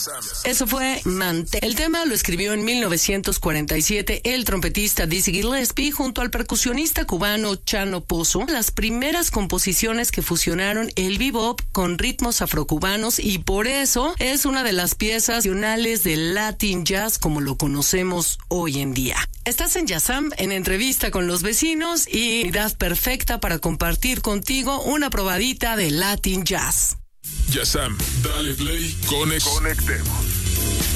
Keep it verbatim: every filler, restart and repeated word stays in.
Eso fue Mantén. El tema lo escribió en mil novecientos cuarenta y siete el trompetista Dizzy Gillespie junto al percusionista cubano Chano Pozo. Las primeras composiciones que fusionaron el bebop con ritmos afrocubanos, y por eso es una de las piezas nacionales del Latin Jazz como lo conocemos hoy en día. Estás en Jazzam, en entrevista con los vecinos, y edad perfecta para compartir contigo una probadita de Latin Jazz. Jazzam, dale play, conex- conectemos.